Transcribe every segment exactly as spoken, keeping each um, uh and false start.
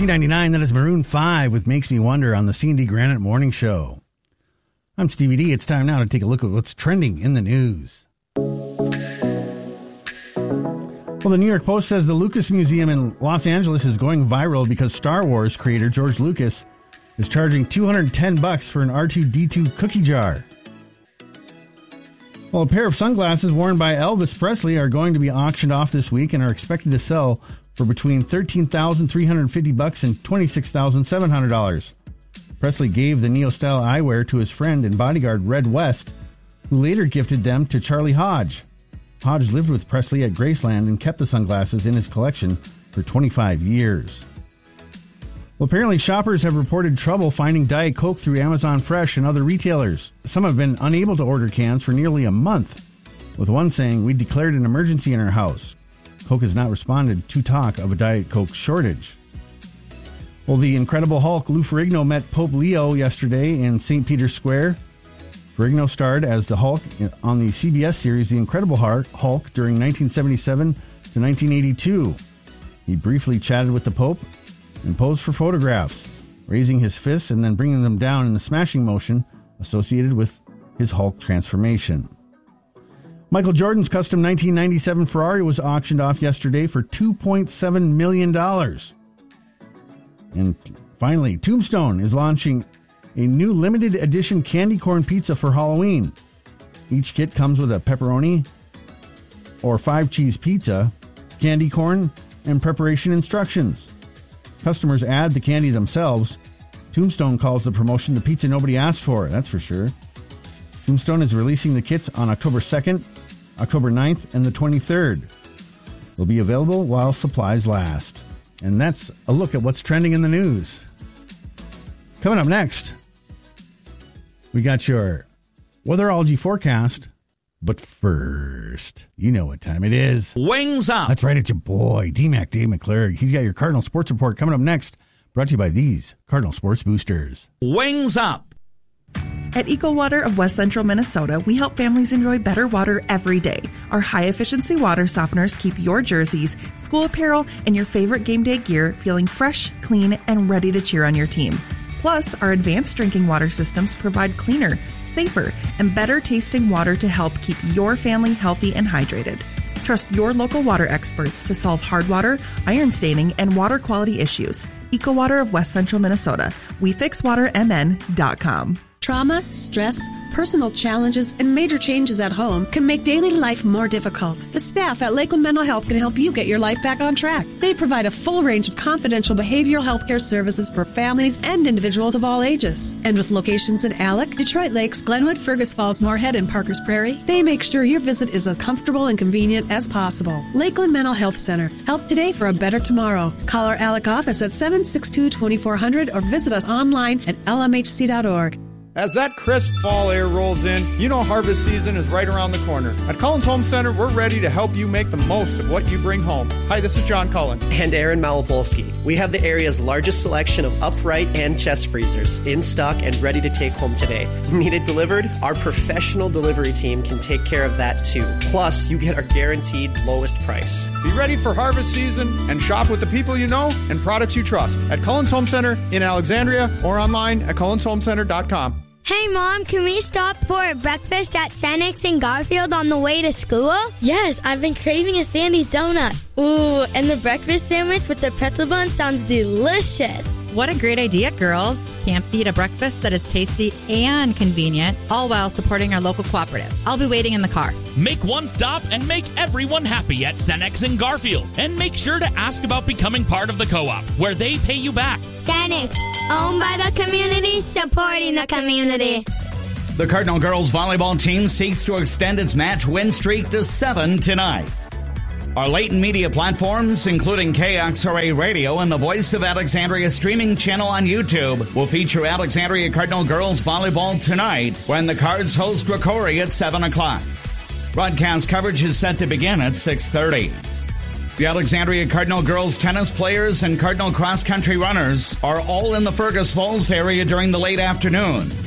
C ninety-nine, that is Maroon five with Makes Me Wonder on the C and D Granite Morning Show. I'm Stevie D. It's time now to take a look at what's trending in the news. Well, the New York Post says the Lucas Museum in Los Angeles is going viral because Star Wars creator George Lucas is charging two hundred ten bucks for an R two D two cookie jar. Well, a pair of sunglasses worn by Elvis Presley are going to be auctioned off this week and are expected to sell for between thirteen thousand three hundred fifty bucks and twenty-six thousand seven hundred dollars. Presley gave the neo-style eyewear to his friend and bodyguard Red West, who later gifted them to Charlie Hodge. Hodge lived with Presley at Graceland and kept the sunglasses in his collection for twenty-five years. Well, apparently shoppers have reported trouble finding Diet Coke through Amazon Fresh and other retailers. Some have been unable to order cans for nearly a month, with one saying, "We declared an emergency in our house." Coke has not responded to talk of a Diet Coke shortage. Well, the Incredible Hulk, Lou Ferrigno, met Pope Leo yesterday in Saint Peter's Square. Ferrigno starred as the Hulk on the C B S series The Incredible Hulk during nineteen seventy-seven to nineteen eighty-two. He briefly chatted with the Pope and posed for photographs, raising his fists and then bringing them down in the smashing motion associated with his Hulk transformation. Michael Jordan's custom nineteen ninety-seven Ferrari was auctioned off yesterday for two point seven million dollars. And finally, Tombstone is launching a new limited edition candy corn pizza for Halloween. Each kit comes with a pepperoni or five cheese pizza, candy corn, and preparation instructions. Customers add the candy themselves. Tombstone calls the promotion the pizza nobody asked for, that's for sure. Tombstone is releasing the kits on October second, October ninth, and the twenty-third. They'll be available while supplies last. And that's a look at what's trending in the news. Coming up next, we got your weatherology forecast. But first, you know what time it is. Wings Up. That's right, it's your boy, D-Mac Dave McClurg. He's got your Cardinal Sports Report coming up next, brought to you by these Cardinal Sports Boosters. Wings Up. At EcoWater of West Central Minnesota, we help families enjoy better water every day. Our high-efficiency water softeners keep your jerseys, school apparel, and your favorite game day gear feeling fresh, clean, and ready to cheer on your team. Plus, our advanced drinking water systems provide cleaner, safer, and better-tasting water to help keep your family healthy and hydrated. Trust your local water experts to solve hard water, iron staining, and water quality issues. EcoWater of West Central Minnesota. we fix water m n dot com. Trauma, stress, personal challenges, and major changes at home can make daily life more difficult. The staff at Lakeland Mental Health can help you get your life back on track. They provide a full range of confidential behavioral health care services for families and individuals of all ages. And with locations in Alec, Detroit Lakes, Glenwood, Fergus Falls, Moorhead, and Parkers Prairie, they make sure your visit is as comfortable and convenient as possible. Lakeland Mental Health Center. Help today for a better tomorrow. Call our Alec office at seven six two, two four zero zero or visit us online at l m h c dot org. As that crisp fall air rolls in, you know harvest season is right around the corner. At Cullen's Home Center, we're ready to help you make the most of what you bring home. Hi, this is John Cullen. And Aaron Malapolsky. We have the area's largest selection of upright and chest freezers in stock and ready to take home today. Need it delivered? Our professional delivery team can take care of that too. Plus, you get our guaranteed lowest price. Be ready for harvest season and shop with the people you know and products you trust at Cullen's Home Center in Alexandria or online at cullens home center dot com. Hey, Mom, can we stop for breakfast at Sanix in Garfield on the way to school? Yes, I've been craving a Sandy's donut. Ooh, and the breakfast sandwich with the pretzel bun sounds delicious. What a great idea, girls. Can't beat a breakfast that is tasty and convenient, all while supporting our local cooperative. I'll be waiting in the car. Make one stop and make everyone happy at Cenex in Garfield. And make sure to ask about becoming part of the co-op, where they pay you back. Cenex, owned by the community, supporting the community. The Cardinal girls volleyball team seeks to extend its match win streak to seven tonight. Our Leighton Media platforms, including K X R A Radio and the Voice of Alexandria streaming channel on YouTube, will feature Alexandria Cardinal girls volleyball tonight when the Cards host Rocori at seven o'clock. Broadcast coverage is set to begin at six thirty. The Alexandria Cardinal girls tennis players and Cardinal cross-country runners are all in the Fergus Falls area during the late afternoon.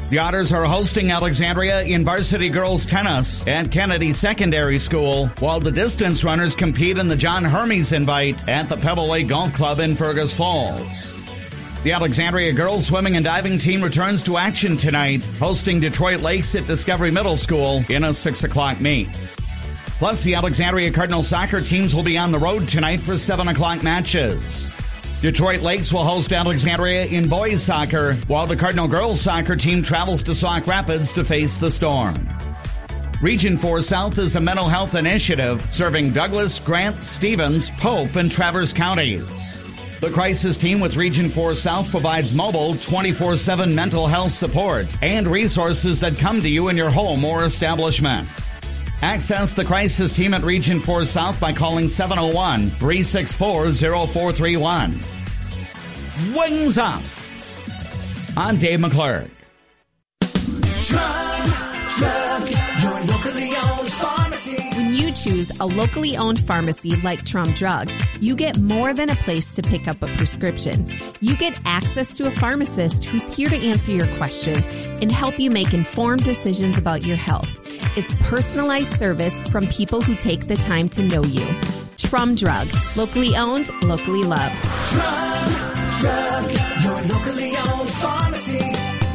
The Otters are hosting Alexandria in varsity girls tennis at Kennedy Secondary School, while the distance runners compete in the John Hermes Invite at the Pebble Lake Golf Club in Fergus Falls. The Alexandria girls swimming and diving team returns to action tonight, hosting Detroit Lakes at Discovery Middle School in a six o'clock meet. Plus, the Alexandria Cardinal soccer teams will be on the road tonight for seven o'clock matches. Detroit Lakes will host Alexandria in boys soccer, while the Cardinal girls soccer team travels to Sauk Rapids to face the Storm. Region four South is a mental health initiative serving Douglas, Grant, Stevens, Pope, and Traverse counties. The crisis team with Region four South provides mobile twenty-four seven mental health support and resources that come to you in your home or establishment. Access the crisis team at Region four South by calling seven oh one, three six four, oh four three one. Wings Up. I'm Dave McClurg. Drug, drug, your locally owned pharmacy. When you choose a locally owned pharmacy like Trum Drug, you get more than a place to pick up a prescription. You get access to a pharmacist who's here to answer your questions and help you make informed decisions about your health. It's personalized service from people who take the time to know you. Trum Drug, locally owned, locally loved. Trum Drug, your locally owned pharmacy.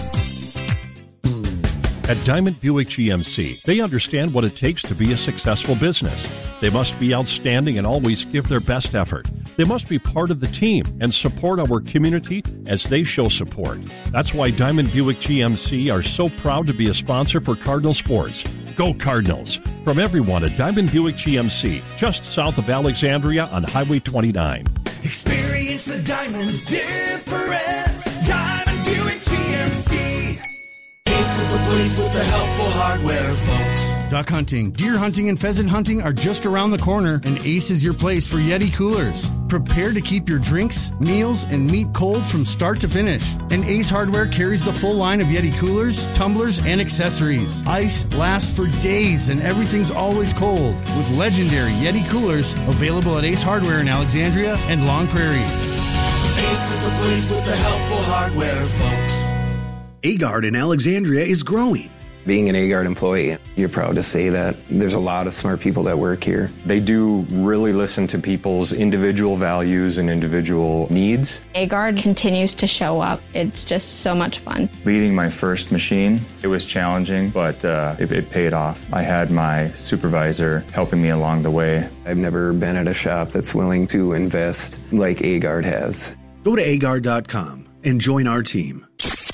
At Diamond Buick G M C, they understand what it takes to be a successful business. They must be outstanding and always give their best effort. They must be part of the team and support our community as they show support. That's why Diamond Buick G M C are so proud to be a sponsor for Cardinal Sports. Go Cardinals! From everyone at Diamond Buick G M C, just south of Alexandria on Highway twenty-nine. Experience the Diamond difference. Diamond Buick G M C. Ace is the place with the helpful hardware, folks. Duck hunting, deer hunting, and pheasant hunting are just around the corner, and Ace is your place for Yeti coolers. Prepare to keep your drinks, meals, and meat cold from start to finish. And Ace Hardware carries the full line of Yeti coolers, tumblers, and accessories. Ice lasts for days, and everything's always cold, with legendary Yeti coolers available at Ace Hardware in Alexandria and Long Prairie. Ace is the place with the helpful hardware, folks. Agard in Alexandria is growing. Being an Agard employee, you're proud to say that. There's a lot of smart people that work here. They do really listen to people's individual values and individual needs. Agard continues to show up. It's just so much fun. Leading my first machine, it was challenging, but uh, it, it paid off. I had my supervisor helping me along the way. I've never been at a shop that's willing to invest like Agard has. Go to agard dot com and join our team.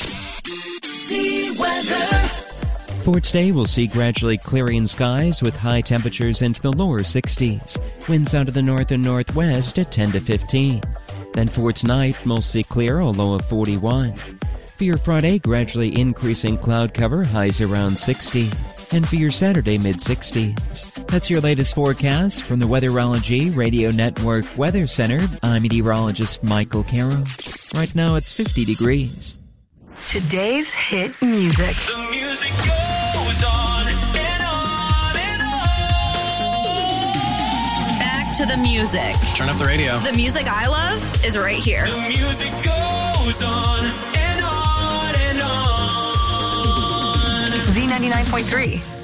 See weather. For today, we'll see gradually clearing skies with high temperatures into the lower sixties. Winds out of the north and northwest at ten to fifteen. Then for tonight, mostly clear, a low of forty-one. For your Friday, gradually increasing cloud cover, highs around sixty. And for your Saturday, mid-sixties. That's your latest forecast from the Weatherology Radio Network Weather Center. I'm meteorologist Michael Caro. Right now, it's fifty degrees. Today's hit music. The music goes on and on and on. Back to the music. Turn up the radio. The music I love is right here. The music goes on and on and on. Z ninety-nine point three.